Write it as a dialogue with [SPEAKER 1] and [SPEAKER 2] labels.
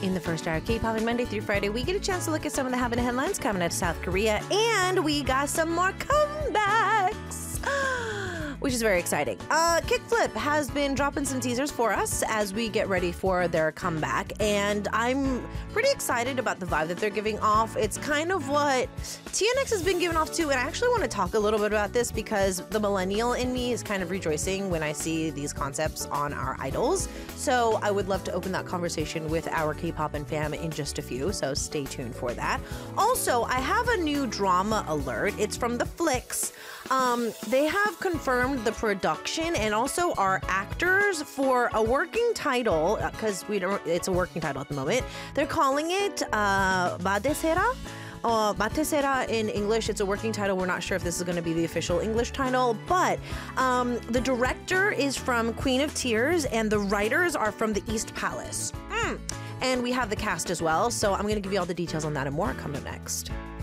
[SPEAKER 1] In the first hour of K-pop, and Monday through Friday, we get a chance to look at some of the happening headlines coming out of South Korea, and we got some more comebacks, which is very exciting. Kickflip has been dropping some teasers for us as we get ready for their comeback, and I'm pretty excited about the vibe that they're giving off. It's kind of what TNX has been giving off too, and I actually want to talk a little bit about this because the millennial in me is kind of rejoicing when I see these concepts on our idols. So I would love to open that conversation with our K-pop and fam in just a few, so stay tuned for that. Also, I have a new drama alert. It's from the Flicks. They have confirmed the production and also our actors for a working title, because it's a working title at the moment. They're calling it Badesera. Batesera in English. It's a working title. We're not sure if this is going to be the official English title, but the director is from Queen of Tears and the writers are from the East Palace. And we have the cast as well, so I'm going to give you all the details on that and more coming up next.